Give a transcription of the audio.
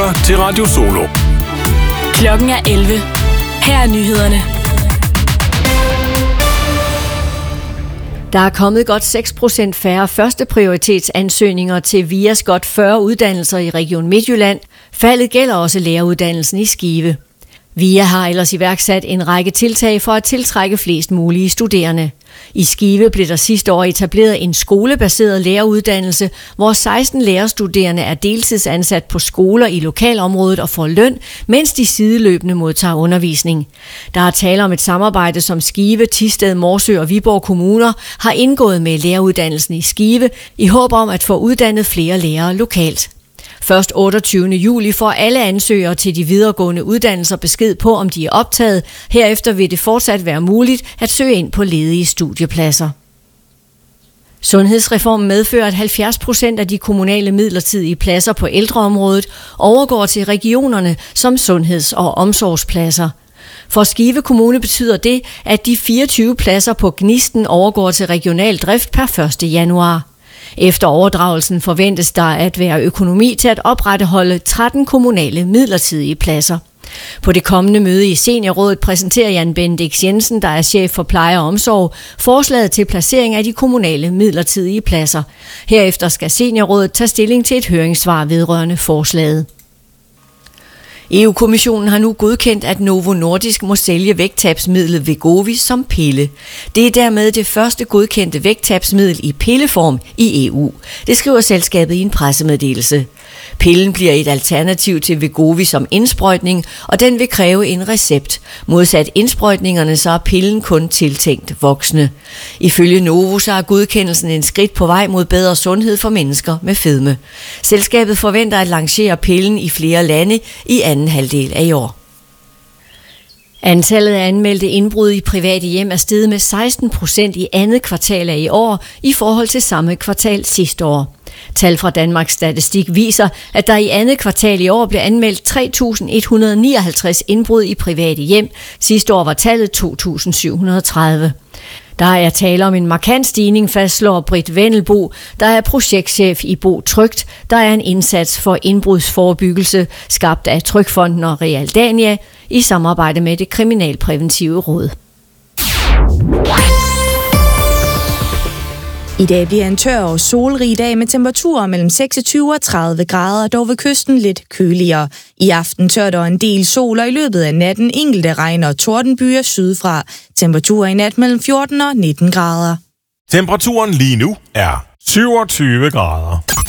lytter til Radio Solo. Klokken er 11. Her er nyhederne. Der er kommet godt 6% færre førsteprioritetsansøgninger til VIAs godt 40 uddannelser i Region Midtjylland. Faldet gælder også læreruddannelsen i Skive. VIA har ellers iværksat en række tiltag for at tiltrække flest mulige studerende. I Skive blev der sidste år etableret en skolebaseret læreruddannelse, hvor 16 lærerstuderende er deltidsansat på skoler i lokalområdet og får løn, mens de sideløbende modtager undervisning. Der er tale om et samarbejde, som Skive, Thisted, Morsø og Viborg kommuner har indgået med læreruddannelsen i Skive i håb om at få uddannet flere lærere lokalt. Først 28. juli får alle ansøgere til de videregående uddannelser besked på, om de er optaget. Herefter vil det fortsat være muligt at søge ind på ledige studiepladser. Sundhedsreformen medfører, at 70% af de kommunale midlertidige pladser på ældreområdet overgår til regionerne som sundheds- og omsorgspladser. For Skive Kommune betyder det, at de 24 pladser på Gnisten overgår til regional drift per 1. januar. Efter overdragelsen forventes der at være økonomi til at opretholde 13 kommunale midlertidige pladser. På det kommende møde i Seniorrådet præsenterer Jan Bendix Jensen, der er chef for pleje og omsorg, forslaget til placering af de kommunale midlertidige pladser. Herefter skal Seniorrådet tage stilling til et høringssvar vedrørende forslaget. EU-kommissionen har nu godkendt, at Novo Nordisk må sælge vægttabsmidlet Wegovy som pille. Det er dermed det første godkendte vægttabsmiddel i pilleform i EU. Det skriver selskabet i en pressemeddelelse. Pillen bliver et alternativ til Wegovy som indsprøjtning, og den vil kræve en recept. Modsat indsprøjtningerne, så er pillen kun tiltænkt voksne. Ifølge Novo så er godkendelsen en skridt på vej mod bedre sundhed for mennesker med fedme. Selskabet forventer at lancere pillen i flere lande i anden halvdel af i år. Antallet af anmeldte indbrud i private hjem er steget med 16% i andet kvartal af i år i forhold til samme kvartal sidste år. Tal fra Danmarks Statistik viser, at der i andet kvartal i år blev anmeldt 3.159 indbrud i private hjem. Sidste år var tallet 2.730. Der er tale om en markant stigning, fastslår Britt Vendelbo, der er projektchef i Bo Trygt, der er en indsats for indbrudsforebyggelse, skabt af Trygfonden og Realdania i samarbejde med det Kriminalpræventive Råd. I dag bliver en tør og solrig dag med temperaturer mellem 26 og 30 grader, dog ved kysten lidt køligere. I aften tør der en del sol, og i løbet af natten enkelte regn- og tordenbyer sydfra. Temperaturer i nat mellem 14 og 19 grader. Temperaturen lige nu er 27 grader.